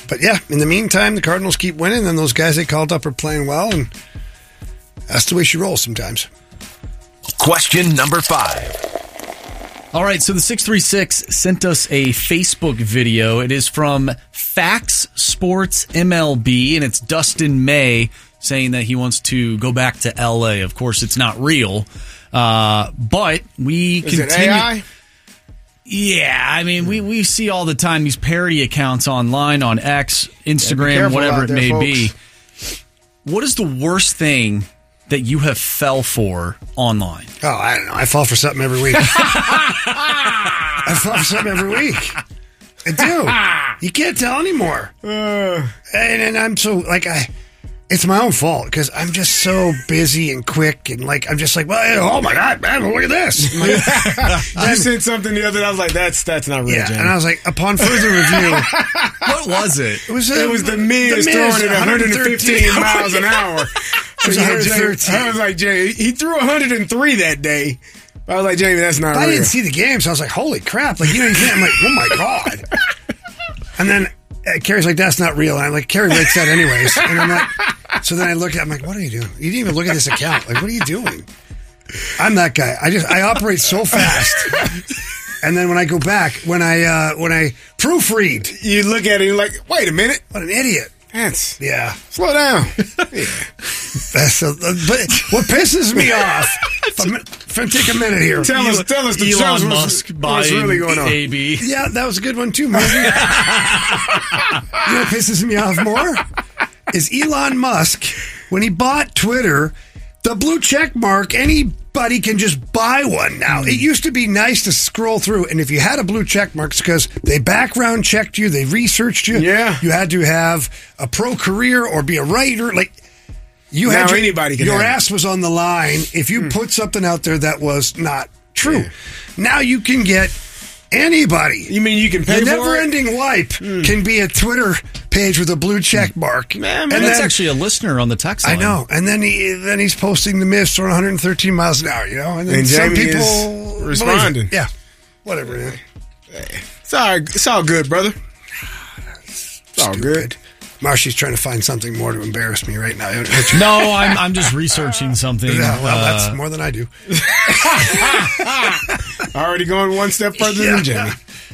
But yeah, in the meantime, the Cardinals keep winning, and those guys they called up are playing well, and that's the way she rolls sometimes. Question number 5. All right, so the 636 sent us a Facebook video. It is from Fax Sports MLB, and it's Dustin May saying that he wants to go back to L.A. Of course, it's not real, but we continue. Is it AI? Yeah, I mean, we see all the time these parody accounts online on X, Instagram, whatever it may be. What is the worst thing that you have fell for online? Oh, I don't know. I fall for something every week. I fall for something every week. I do. You can't tell anymore. And I'm so, like, it's my own fault because I'm just so busy and quick and, like, I'm just like, well, oh, my God, man, look at this. You sent something the other day. I was like, that's not real, Jamie. And I was like, upon further review. What was it? It was the Miz throwing it 115 miles an hour. It was 113. I was like, Jamie, he threw 103 that day. I was like, Jamie, that's not real. I didn't see the game, so I was like, holy crap. Like, you know, I'm like, oh, my God. And then Carrie's like, that's not real. And I'm like, Carrie writes that anyways. And I'm like, so then I look at I'm like, what are you doing? You didn't even look at this account. Like, what are you doing? I'm that guy. I operate so fast. And then when I go back, when I proofread, you look at it and you're like, wait a minute. What an idiot. Slow down. But what pisses me off, if I take a minute here. Tell us the Elon Musk what's really going on. AB. Yeah, that was a good one too, Margie. You know what pisses me off more? Is Elon Musk, when he bought Twitter, the blue check mark, anybody can just buy one now. It used to be nice to scroll through, and if you had a blue check mark, it's because they background checked you, they researched you. Yeah. You had to have a pro career or be a writer. Like, you now had to, anybody can your have ass was on the line if you put something out there that was not true. Yeah. Now you can get anybody. You mean you can pay the for it? never-ending wipe can be a Twitter page with a blue check mark. Man, and that's actually a listener on the text line. I know. And then he's posting the Miz throwing 113 miles an hour, you know? And then some Jamie people is responding. Yeah. Whatever, man. It's all good, brother. It's all good. Marshy's trying to find something more to embarrass me right now. No, I'm just researching something. Well, that's more than I do. Already going one step further than Jamie.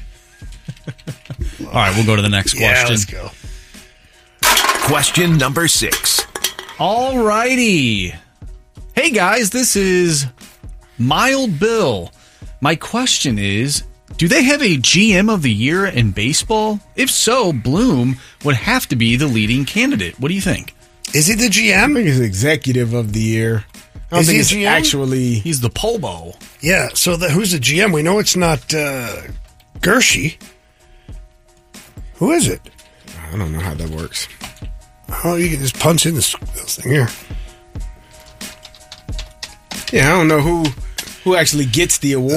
All right, we'll go to the next question. Yeah, let's go. Question number 6. All righty. Hey, guys, this is Mild Bill. My question is, do they have a GM of the year in baseball? If so, Bloom would have to be the leading candidate. What do you think? Is he the GM? I think he's executive of the year. I don't think it's GM? Actually... He's the Pobo. Yeah, so who's the GM? We know it's not Gershie. Who is it? I don't know how that works. Oh, you can just punch in this thing here. Yeah, I don't know who actually gets the award.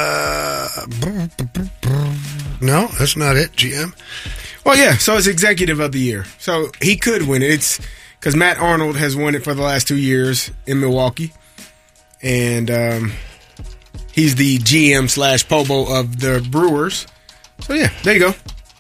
No, that's not it, GM. Well, yeah, so it's executive of the year. So he could win it. It's because Matt Arnold has won it for the last 2 years in Milwaukee. And he's the GM / Pobo of the Brewers. So, yeah, there you go.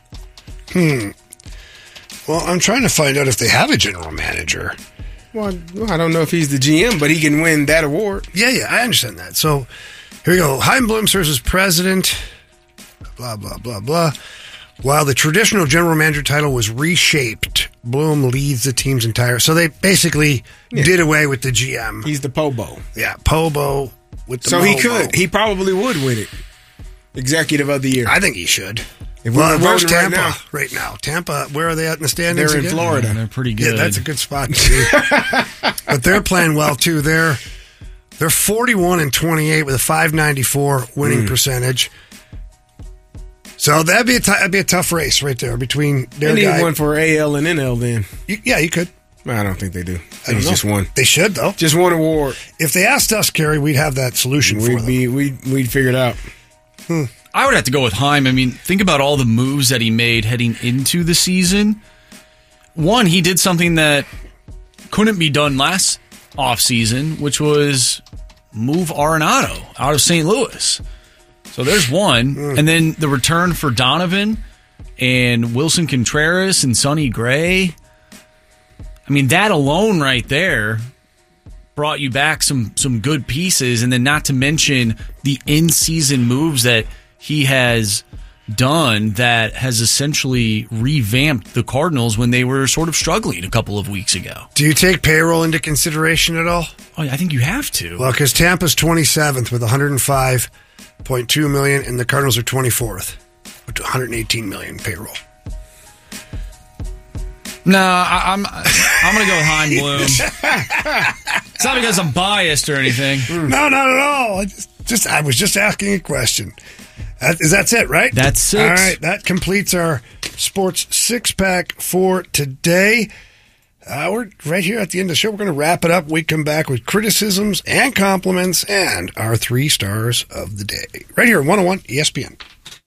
Well, I'm trying to find out if they have a general manager. Well, I don't know if he's the GM, but he can win that award. Yeah, I understand that. So, here we go. Chaim Bloom serves as president, blah, blah, blah, blah. While the traditional general manager title was reshaped, Bloom leads the team's entire... So they basically did away with the GM. He's the Pobo. Yeah, Pobo with the So Mobo. he could. He probably would win it. Executive of the year. I think he should. Well, where's Tampa right now? Tampa, where are they at in the standings? They're in Florida. They're pretty good. Yeah, that's a good spot to be. But they're playing well, too. They're 41-28 with a .594 winning percentage. So that'd be a tough race right there between their They guy. need one for AL and NL then. You could. I don't think they do. I don't know. Just one. They should, though. Just one award. If they asked us, Kerry, we'd have that solution for them. We'd figure it out. I would have to go with Chaim. I mean, think about all the moves that he made heading into the season. One, he did something that couldn't be done last offseason, which was move Arenado out of St. Louis. So there's one. And then the return for Donovan, and Wilson Contreras and Sonny Gray. I mean, that alone right there brought you back some good pieces, and then not to mention the in-season moves that he has done that has essentially revamped the Cardinals when they were sort of struggling a couple of weeks ago. Do you take payroll into consideration at all? Oh, I think you have to. Well, because Tampa's 27th with $105.2 million, and the Cardinals are 24th with $118 million payroll. No, I'm going to go with Hein Bloom. It's not because I'm biased or anything. No, not at all. I was just asking a question. That's it, right? That's 6. All right, that completes our sports 6-pack for today. We're right here at the end of the show. We're going to wrap it up. We come back with criticisms and compliments and our 3 stars of the day. Right here at 101 ESPN.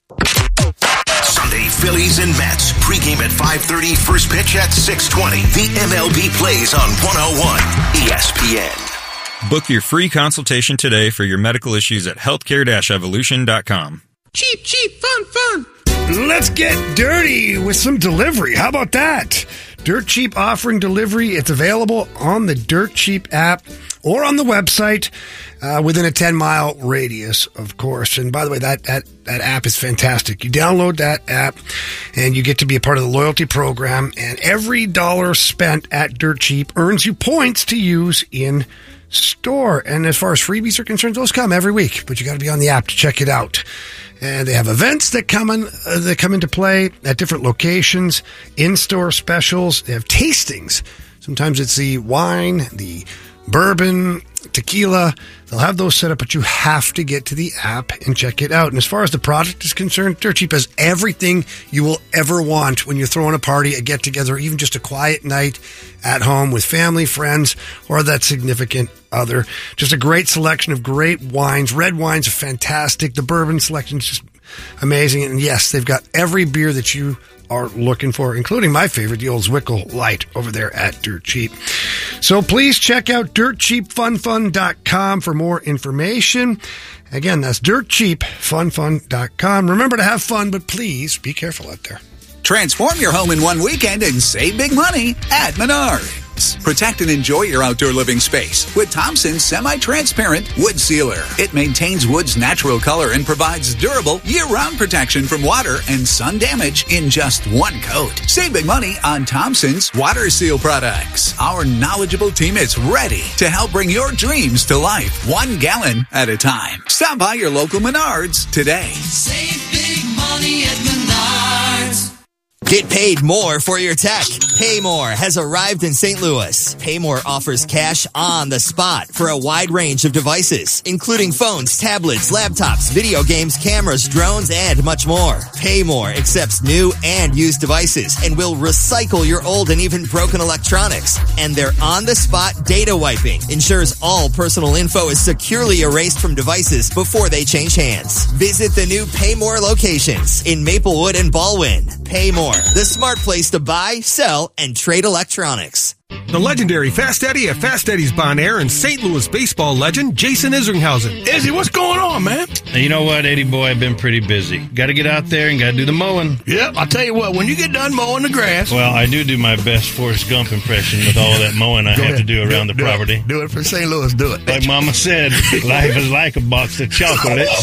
Sunday, Phillies and Mets. Pregame at 5:30, first pitch at 6:20. The MLB plays on 101 ESPN. Book your free consultation today for your medical issues at healthcare-evolution.com. Cheap, cheap, fun, fun. Let's get dirty with some delivery. How about that? Dirt Cheap offering delivery. It's available on the Dirt Cheap app or on the website within a 10-mile radius, of course. And by the way, that app is fantastic. You download that app and you get to be a part of the loyalty program. And every dollar spent at Dirt Cheap earns you points to use in store. And as far as freebies are concerned, those come every week, but you got to be on the app to check it out. And they have events that come into play at different locations, in-store specials. They have tastings. Sometimes it's the wine, the bourbon, tequila. They'll have those set up, but you have to get to the app and check it out. And as far as the product is concerned, Dirt Cheap has everything you will ever want when you're throwing a party, a get-together, or even just a quiet night at home with family, friends, or that significant other. Just a great selection of great wines. Red wines are fantastic. The bourbon selection is just amazing. And yes, they've got every beer that you are looking for, including my favorite, the old Zwickel Light over there at Dirt Cheap. So please check out DirtCheapFunFun.com for more information. Again, that's DirtCheapFunFun.com. Remember to have fun, but please be careful out there. Transform your home in one weekend and save big money at Menards. Protect and enjoy your outdoor living space with Thompson's semi-transparent wood sealer. It maintains wood's natural color and provides durable year-round protection from water and sun damage in just one coat. Save big money on Thompson's water seal products. Our knowledgeable team is ready to help bring your dreams to life, 1 gallon at a time. Stop by your local Menards today. Save big money at Menards. Get paid more for your tech. Paymore has arrived in St. Louis. Paymore offers cash on the spot for a wide range of devices, including phones, tablets, laptops, video games, cameras, drones, and much more. Paymore accepts new and used devices and will recycle your old and even broken electronics. And their on-the-spot data wiping ensures all personal info is securely erased from devices before they change hands. Visit the new Paymore locations in Maplewood and Baldwin. Paymore, the smart place to buy, sell, and trade electronics. The legendary Fast Eddie at Fast Eddie's Bon Air and St. Louis baseball legend Jason Isringhausen. Izzy, what's going on, man? You know what, Eddie boy, I've been pretty busy. Got to get out there and got to do the mowing. Yep, I'll tell you what, when you get done mowing the grass... Well, I do my best Forrest Gump impression with all that mowing I have to do around the property. Do it for St. Louis, do it. Like Mama said, life is like a box of chocolates.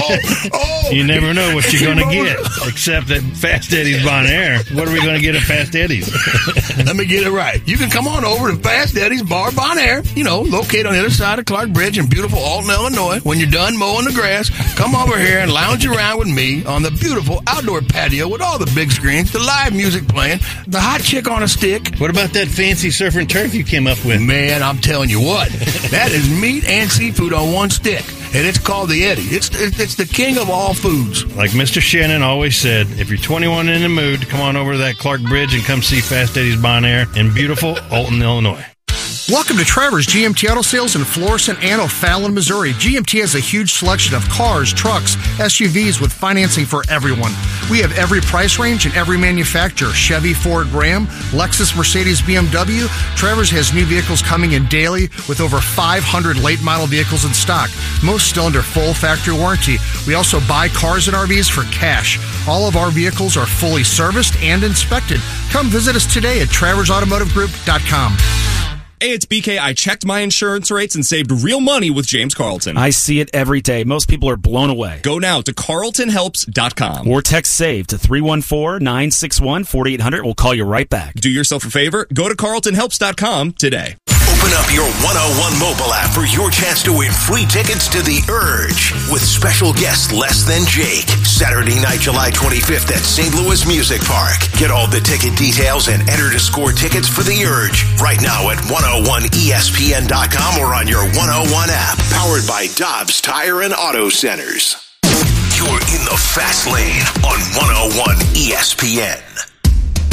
You never know what you're going to get, except at Fast Eddie's Bon Air. What are we going to get at Fast Eddie's? Let me get it right. You can come on over to Fast Eddie's Bar Bon Air, located on the other side of Clark Bridge in beautiful Alton, Illinois. When you're done mowing the grass, come over here and lounge around with me on the beautiful outdoor patio with all the big screens, the live music playing, the hot chick on a stick. What about that fancy surf and turf you came up with? Man, I'm telling you what, that is meat and seafood on one stick. And it's called the Eddie. It's the king of all foods. Like Mr. Shannon always said, if you're 21 in the mood, come on over to that Clark Bridge and come see Fast Eddie's Bon Air in beautiful Alton, Illinois. Welcome to Trevor's GMT Auto Sales in Florissant and O'Fallon, Missouri. GMT has a huge selection of cars, trucks, SUVs with financing for everyone. We have every price range and every manufacturer. Chevy, Ford, Ram, Lexus, Mercedes, BMW. Trevor's has new vehicles coming in daily with over 500 late model vehicles in stock. Most still under full factory warranty. We also buy cars and RVs for cash. All of our vehicles are fully serviced and inspected. Come visit us today at TraversAutomotiveGroup.com. Hey, it's BK. I checked my insurance rates and saved real money with James Carlton. I see it every day. Most people are blown away. Go now to carltonhelps.com. Or text SAVE to 314-961-4800. We'll call you right back. Do yourself a favor. Go to carltonhelps.com today. Open up your 101 mobile app for your chance to win free tickets to The Urge with special guest Less Than Jake. Saturday night, July 25th at St. Louis Music Park. Get all the ticket details and enter to score tickets for The Urge right now at 101ESPN.com or on your 101 app. Powered by Dobbs Tire and Auto Centers. You're in the fast lane on 101 ESPN.